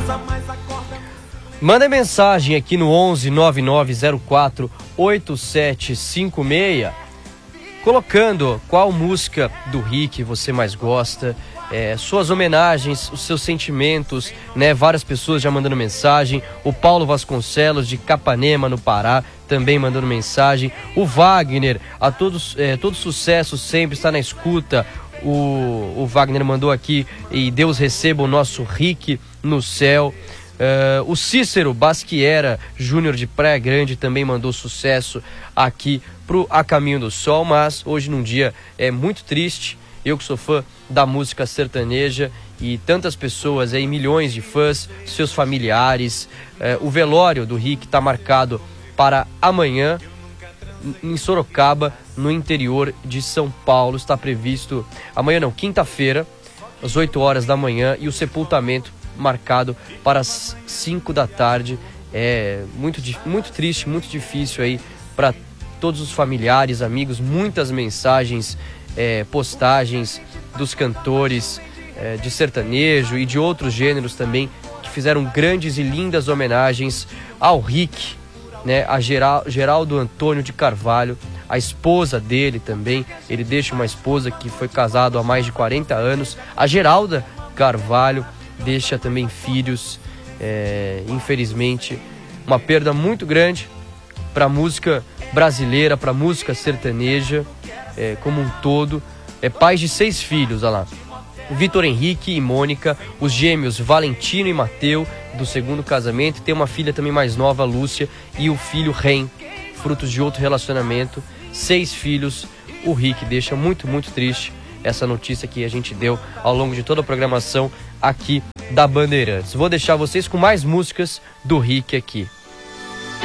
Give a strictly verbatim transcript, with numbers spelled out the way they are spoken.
Manda mensagem aqui no onze nove nove zero quatro oito sete cinco seis, colocando qual música do Rick você mais gosta, é, suas homenagens, os seus sentimentos, né? Várias pessoas já mandando mensagem. O Paulo Vasconcelos de Capanema, no Pará, também mandando mensagem. O Wagner, a todos, é, todo sucesso sempre, está na escuta. O, o Wagner mandou aqui: e Deus receba o nosso Rick no céu. Uh, o Cícero Basquiera Júnior de Praia Grande também mandou sucesso aqui pro A Caminho do Sol. Mas hoje num dia é muito triste, eu que sou fã da música sertaneja e tantas pessoas aí, milhões de fãs, seus familiares, uh, o velório do Rick está marcado para amanhã em Sorocaba, no interior de São Paulo. Está previsto amanhã não, quinta-feira, às oito horas da manhã, e o sepultamento marcado para as cinco da tarde. É muito, muito triste, muito difícil aí para todos os familiares, amigos. Muitas mensagens, é, postagens dos cantores é, de sertanejo e de outros gêneros também, que fizeram grandes e lindas homenagens ao Rick, né? A Geral, Geraldo Antônio de Carvalho, a esposa dele também. Ele deixa uma esposa que foi casado há mais de quarenta anos, a Geralda Carvalho. Deixa também filhos, é, infelizmente, uma perda muito grande para a música brasileira, para a música sertaneja, é, como um todo. É pai de seis filhos, olha lá. Vitor Henrique e Mônica, os gêmeos Valentino e Mateu, do segundo casamento. Tem uma filha também mais nova, Lúcia, e o filho Ren, frutos de outro relacionamento. Seis filhos. O Rick deixa muito, muito triste essa notícia que a gente deu ao longo de toda a programação aqui da Bandeirantes. Vou deixar vocês com mais músicas do Rick aqui.